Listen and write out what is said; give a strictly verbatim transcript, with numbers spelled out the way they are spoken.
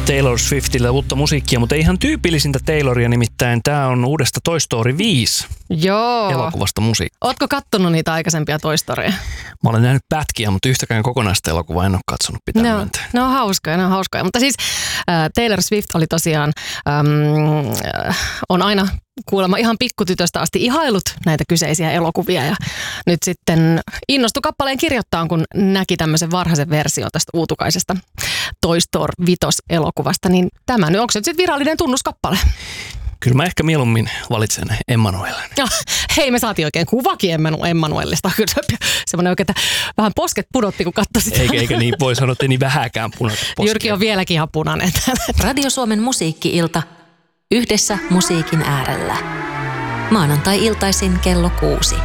Taylor Swiftillä uutta musiikkia, mutta ei ihan tyypillisintä Tayloria, nimittäin tämä on uudesta Toy Story viisi Joo. elokuvasta musiikkia. Ootko kattonut niitä aikaisempia Toy Storya? Mä olen nähnyt pätkiä, mutta yhtäkään kokonaista elokuvaa en ole katsonut, pitää no, myöntää. Ne on hauskoja, ne on hauskoja. Mutta siis äh, Taylor Swift oli tosiaan, äm, äh, on aina kuulemma ihan pikkutytöstä asti ihailut näitä kyseisiä elokuvia ja nyt sitten innostui kappaleen kirjoittaa, kun näki tämmöisen varhaisen version tästä uutukaisesta Toy Story vitos-elokuvasta, niin tämä nyt, onko se nyt sitten virallinen tunnuskappale? Kyllä mä ehkä mieluummin valitsen Emmanuelen. Ja, hei, me saatiin oikein kuvakin Emmanuelista. Semmoinen oikein, että vähän posket pudotti, kun katsoi sitä. Eikä, eikä niin voi sanoa, että ei niin vähäkään punata poskia. Jyrki on vieläkin ihan punainen. Radio Suomen musiikki-ilta. Yhdessä musiikin äärellä. Maanantai-iltaisin kello kuusi.